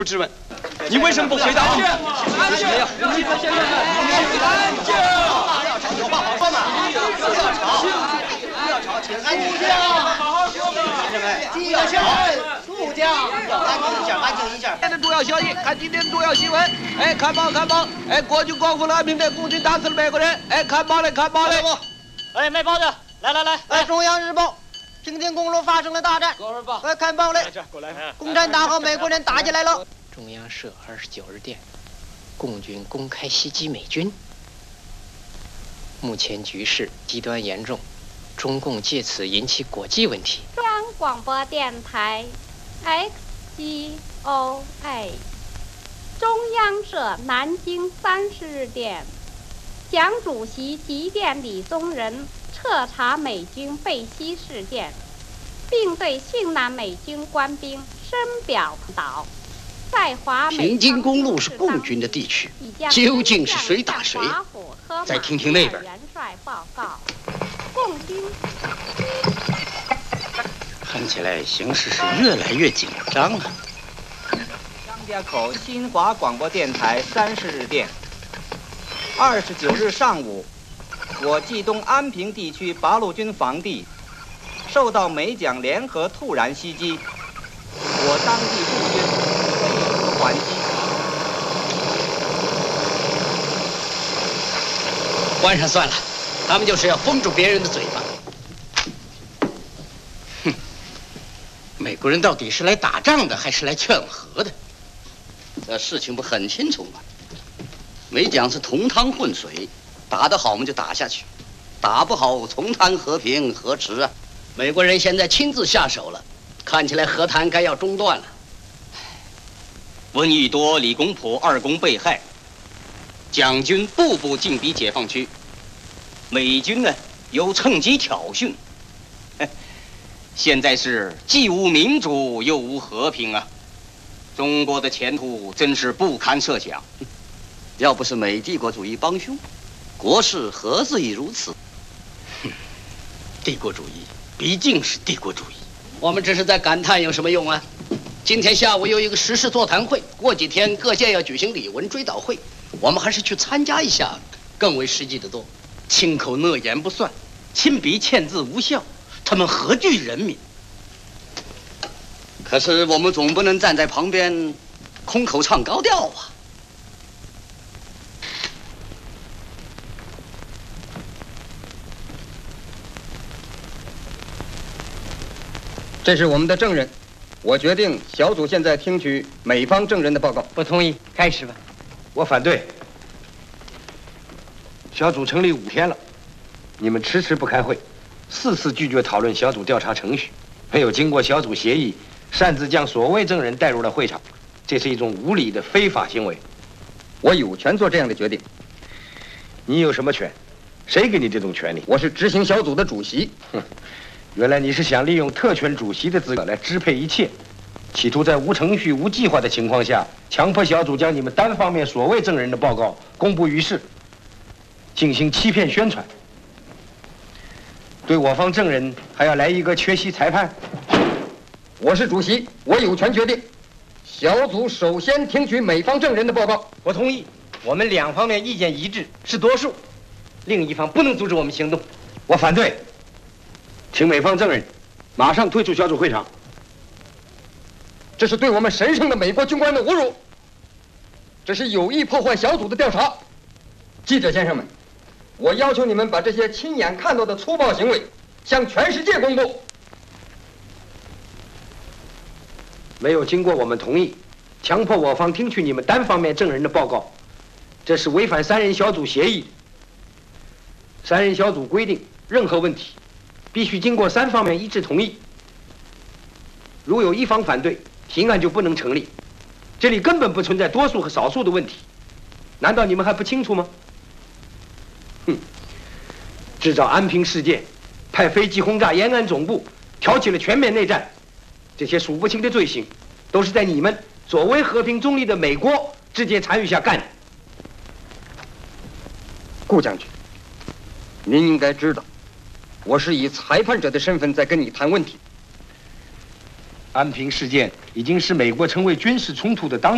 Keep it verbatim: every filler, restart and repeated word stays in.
质问，你为什么不回答？安静！安静！安静！安静！ 有话好说嘛！不要吵！不要吵，请安静！ 好好说嘛！ 先生们，第一个先生，副将，安静一下，安静一下。 今天的重要消息，看今天的重要新闻。哎，看报看报！哎，国军光复了安平的共军打死了美国人。哎，看报嘞，看报嘞！ 哎，没报的，来来来， 哎，中央日报。 平津公路发生了大战，快看报嘞！共产党和美国人打起来了。 中央社二十九日电，共军公开袭击美军。目前局势极端严重，中共借此引起国际问题。 中央广播电台 ，X G O A， 中央社南京三十日电，蒋主席急电李宗仁。 彻查美军被袭事件，并对幸难美军官兵深表祷。在华平津公路是共军的地区，究竟是谁打谁？再听听那边。 元帅报告，共军看起来形势是越来越紧张了。 张家口新华广播电台三十日电，二十九日上午。 我冀东安平地区八路军防地受到美蒋联合突然袭击，我当地驻军随时还击。 关上算了，他们就是要封住别人的嘴巴。哼，美国人到底是来打仗的，还是来劝和的？这事情不很清楚吗？美蒋是同汤混水。 打得好，我们就打下去；打不好，重谈和平何迟啊？美国人现在亲自下手了，看起来和谈该要中断了。 闻一多、李公朴二公被害，蒋军步步进逼解放区，美军呢又趁机挑衅。现在是既无民主又无和平啊！中国的前途真是不堪设想。 要不是美帝国主义帮凶。 国事何至于如此？哼，帝国主义毕竟是帝国主义。我们只是在感叹，有什么用啊？今天下午有一个时事座谈会，过几天各界要举行李文追悼会，我们还是去参加一下，更为实际的多。亲口诺言不算，亲笔签字无效，他们何惧人民？可是我们总不能站在旁边，空口唱高调啊！ 这是我们的证人，我决定小组现在听取美方证人的报告。 不同意，开始吧。 我反对。小组成立五天了，你们迟迟不开会，四次拒绝讨论小组调查程序，没有经过小组协议，擅自将所谓证人带入了会场，这是一种无理的非法行为。 我有权做这样的决定。 你有什么权？谁给你这种权利？ 我是执行小组的主席。 哼。 原来你是想利用特权主席的资格来支配一切，企图在无程序、无计划的情况下，强迫小组将你们单方面所谓证人的报告公布于世，进行欺骗宣传。对我方证人还要来一个缺席裁判。 我是主席，我有权决定。小组首先听取美方证人的报告。 我同意，我们两方面意见一致，是多数，另一方不能阻止我们行动。 我反对。 请美方证人马上退出小组会场。 这是对我们神圣的美国军官的侮辱，这是有意破坏小组的调查。记者先生们，我要求你们把这些亲眼看到的粗暴行为向全世界公布。 没有经过我们同意，强迫我方听取你们单方面证人的报告，这是违反三人小组协议。三人小组规定，任何问题 必须经过三方面一致同意。如有一方反对，提案就不能成立。这里根本不存在多数和少数的问题，难道你们还不清楚吗？哼！制造安平事件，派飞机轰炸延安总部，挑起了全面内战，这些数不清的罪行，都是在你们所谓和平中立的美国直接参与下干的。 顾将军，您应该知道。 我是以裁判者的身份在跟你谈问题。 安平事件已经使美国成为军事冲突的当。